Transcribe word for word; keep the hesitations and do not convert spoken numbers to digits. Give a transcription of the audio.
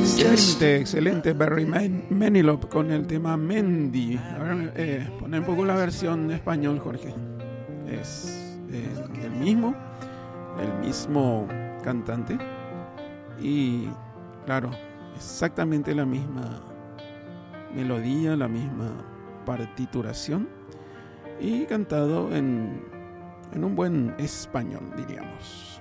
Excelente, excelente Barry Man- Manilow con el tema Mendy. A ver, eh, pone un poco la versión en español, Jorge. Es eh, el mismo, el mismo cantante y, claro, exactamente la misma melodía, la misma partituración y cantado en, en un buen español, diríamos.